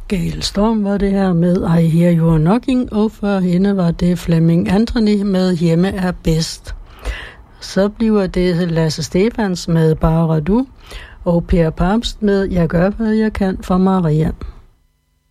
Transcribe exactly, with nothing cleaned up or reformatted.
Gayle Storm var det her med I Hear You Are Knocking, og for hende var det Flemming Anthony med Hjemme er bedst. Så bliver det Lasse Stefans med Bare du, og Per Pabst med Jeg gør, hvad jeg kan for Maria.